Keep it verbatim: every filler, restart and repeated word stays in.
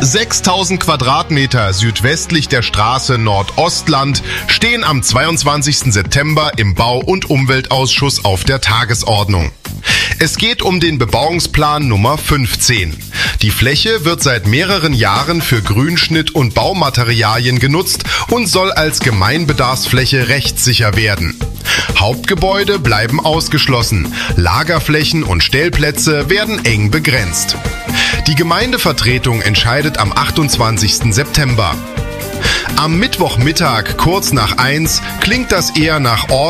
sechstausend Quadratmeter südwestlich der Straße Nordostland stehen am zweiundzwanzigsten September im Bau- und Umweltausschuss auf der Tagesordnung. Es geht um den Bebauungsplan Nummer fünfzehn. Die Fläche wird seit mehreren Jahren für Grünschnitt und Baumaterialien genutzt und soll als Gemeinbedarfsfläche rechtssicher werden. Hauptgebäude bleiben ausgeschlossen, Lagerflächen und Stellplätze werden eng begrenzt. Die Gemeindevertretung entscheidet am achtundzwanzigsten September. Am Mittwochmittag kurz nach eins klingt das eher nach Ort